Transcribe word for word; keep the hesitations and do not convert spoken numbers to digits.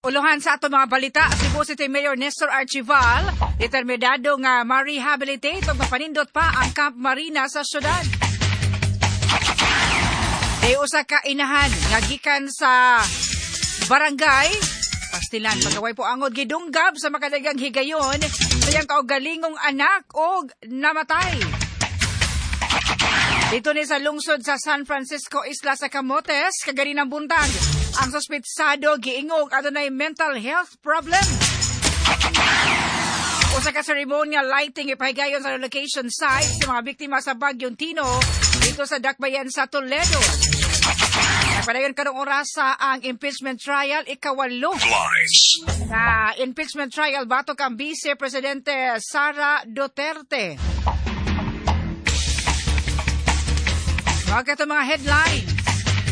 Uluhan sa ato mga balita, Cebu City Mayor Nestor Archival, determinado nga ma-rehabilitate o mapanindot pa ang Camp Marina sa syudad. Day usa ka inahan nga gikan sa barangay Pastilan, pagaway po angod gidunggab sa makadagang higayon sayang kaugalingong anak og namatay. Dito ni sa lungsod sa San Francisco, Isla sa Camotes, kaganinang buntag, ang suspitsado giingog adunay mental health problem. Usa ka ceremonial lighting ipahigayon sa location site sa mga biktima sa Bagyong Tino dito sa Dakbayan sa Toledo. Nagpadayon karong orasa ang impeachment trial ikawalo. Na impeachment trial batok ang Vice Presidente Sara Duterte. Mga kato mga headline.